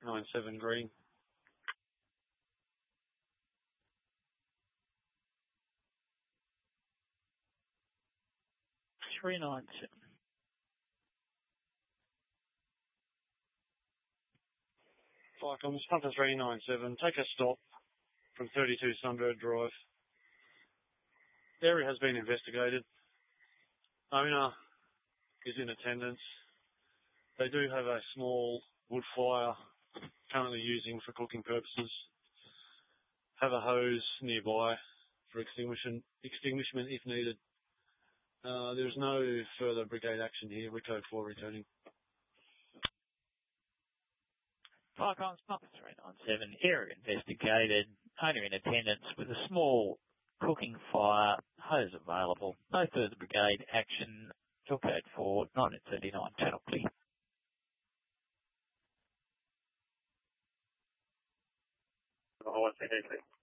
97 green. 397. Flycoms, Hunter 397, take a stop from 32 Sunbird Drive. The area has been investigated. Owner is in attendance. They do have a small wood fire currently using for cooking purposes. Have a hose nearby for extinguishment if needed. There is no further brigade action here. We're code 4 returning. Flycoms, Papa 397, area investigated, owner in attendance with a small cooking fire, hose available, no further brigade action, till code 4, 1939, Channel clear. Oh, I see.